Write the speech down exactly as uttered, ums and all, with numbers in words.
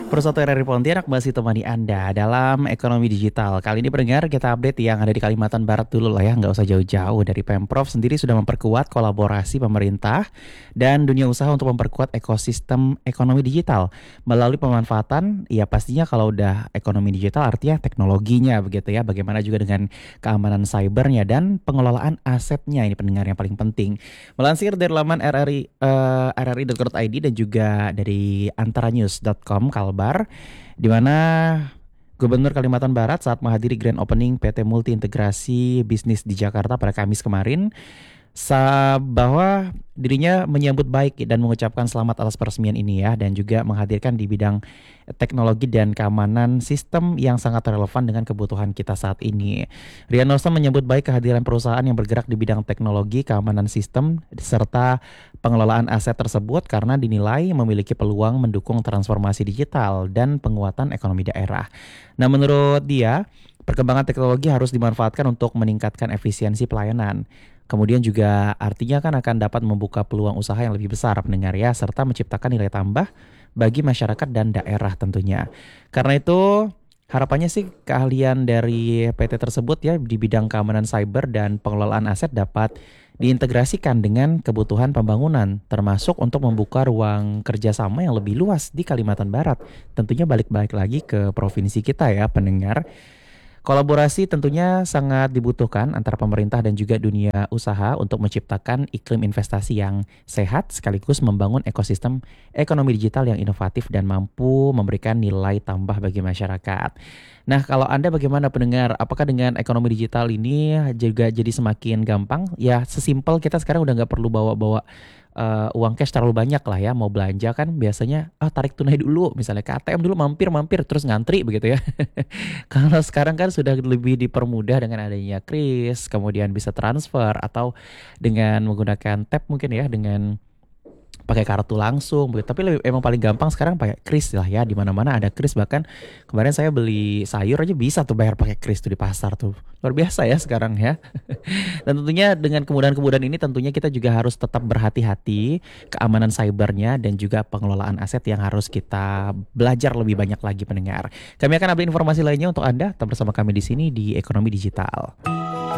Persatu R R I Pontianak masih temani Anda dalam ekonomi digital. Kali ini pendengar kita update yang ada di Kalimantan Barat dulu lah ya, nggak usah jauh-jauh. Dari Pemprov sendiri sudah memperkuat kolaborasi pemerintah dan dunia usaha untuk memperkuat ekosistem ekonomi digital melalui pemanfaatan, ya pastinya kalau udah ekonomi digital artinya teknologinya begitu ya. Bagaimana juga dengan keamanan cybernya dan pengelolaan asetnya, ini pendengar yang paling penting. Melansir dari laman R R I eh, r r i dot co dot i d dan juga dari antaranews dot com Kalbar, di mana Gubernur Kalimantan Barat saat menghadiri grand opening P T Multi Integrasi Bisnis di Jakarta pada Kamis kemarin sa bahwa dirinya menyambut baik dan mengucapkan selamat atas peresmian ini ya, dan juga menghadirkan di bidang teknologi dan keamanan sistem yang sangat relevan dengan kebutuhan kita saat ini. Rian Nostam menyambut baik kehadiran perusahaan yang bergerak di bidang teknologi, keamanan sistem, serta pengelolaan aset tersebut karena dinilai memiliki peluang mendukung transformasi digital dan penguatan ekonomi daerah. Nah, menurut dia, perkembangan teknologi harus dimanfaatkan untuk meningkatkan efisiensi pelayanan. Kemudian juga artinya kan akan dapat membuka peluang usaha yang lebih besar pendengar ya, serta menciptakan nilai tambah bagi masyarakat dan daerah tentunya. Karena itu harapannya sih keahlian dari P T tersebut ya di bidang keamanan cyber dan pengelolaan aset dapat diintegrasikan dengan kebutuhan pembangunan, termasuk untuk membuka ruang kerjasama yang lebih luas di Kalimantan Barat. Tentunya balik-balik lagi ke provinsi kita ya pendengar. Kolaborasi tentunya sangat dibutuhkan antara pemerintah dan juga dunia usaha untuk menciptakan iklim investasi yang sehat sekaligus membangun ekosistem ekonomi digital yang inovatif dan mampu memberikan nilai tambah bagi masyarakat. Nah, kalau Anda bagaimana pendengar? Apakah dengan ekonomi digital ini juga jadi semakin gampang? Ya, sesimpel kita sekarang udah nggak perlu bawa-bawa uh, uang cash terlalu banyak lah ya. Mau belanja kan biasanya ah tarik tunai dulu, misalnya ke A T M dulu mampir-mampir terus ngantri begitu ya. Kalau sekarang kan sudah lebih dipermudah dengan adanya kris, kemudian bisa transfer atau dengan menggunakan tap mungkin ya, dengan pakai kartu langsung begitu. Tapi lebih, emang paling gampang sekarang pakai kris lah ya, di mana-mana ada kris. Bahkan kemarin saya beli sayur aja bisa tuh bayar pakai kris tuh di pasar tuh. Luar biasa ya sekarang ya. Dan tentunya dengan kemudahan-kemudahan ini tentunya kita juga harus tetap berhati-hati keamanan cybernya dan juga pengelolaan aset yang harus kita belajar lebih banyak lagi pendengar. Kami akan update informasi lainnya untuk Anda. Tetap bersama kami di sini di Ekonomi Digital.